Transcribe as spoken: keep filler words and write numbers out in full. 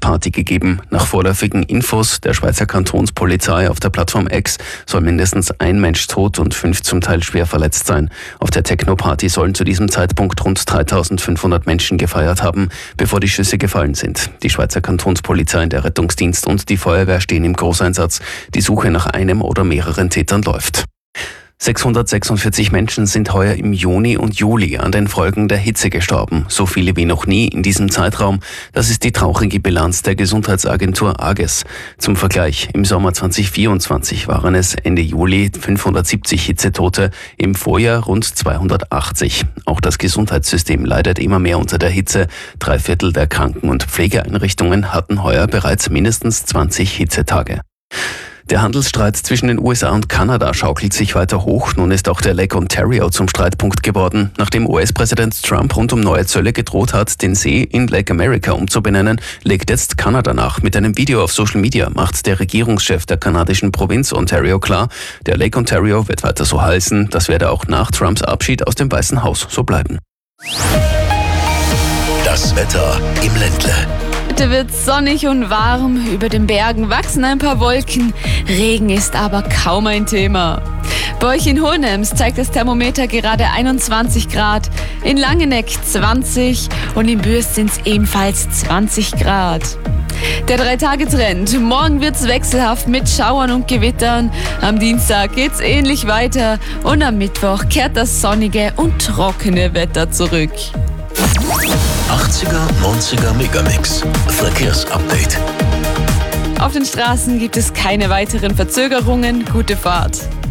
Weihnachtsparty gegeben. Nach vorläufigen Infos der Schweizer Kantonspolizei auf der Plattform X soll mindestens ein Mensch tot und fünf zum Teil schwer verletzt sein. Auf der Techno-Party sollen zu diesem Zeitpunkt rund dreitausendfünfhundert Menschen gefeiert haben, bevor die Schüsse gefallen sind. Die Schweizer Kantonspolizei, der Rettungsdienst und die Feuerwehr stehen im Großeinsatz. Die Suche nach einem oder mehreren Tätern läuft. sechshundertsechsundvierzig Menschen sind heuer im Juni und Juli an den Folgen der Hitze gestorben. So viele wie noch nie in diesem Zeitraum. Das ist die traurige Bilanz der Gesundheitsagentur AGES. Zum Vergleich, im Sommer zweitausendvierundzwanzig waren es Ende Juli fünfhundertsiebzig Hitzetote, im Vorjahr rund zweihundertachtzig. Auch das Gesundheitssystem leidet immer mehr unter der Hitze. Drei Viertel der Kranken- und Pflegeeinrichtungen hatten heuer bereits mindestens zwanzig Hitzetage. Der Handelsstreit zwischen den U S A und Kanada schaukelt sich weiter hoch. Nun ist auch der Lake Ontario zum Streitpunkt geworden. Nachdem U S-Präsident Trump rund um neue Zölle gedroht hat, den See in Lake America umzubenennen, legt jetzt Kanada nach. Mit einem Video auf Social Media macht der Regierungschef der kanadischen Provinz Ontario klar, der Lake Ontario wird weiter so heißen. Das werde auch nach Trumps Abschied aus dem Weißen Haus so bleiben. Das Wetter im Ländle. Heute wird sonnig und warm, über den Bergen wachsen ein paar Wolken, Regen ist aber kaum ein Thema. Bei euch in Hohenems zeigt das Thermometer gerade einundzwanzig Grad, in Langeneck zwanzig und in Bürs sind es ebenfalls zwanzig Grad. Der Drei-Tage-Trend. Morgen wird's wechselhaft mit Schauern und Gewittern. Am Dienstag geht's ähnlich weiter und am Mittwoch kehrt das sonnige und trockene Wetter zurück. achtziger, neunziger Megamix. Verkehrsupdate. Auf den Straßen gibt es keine weiteren Verzögerungen. Gute Fahrt.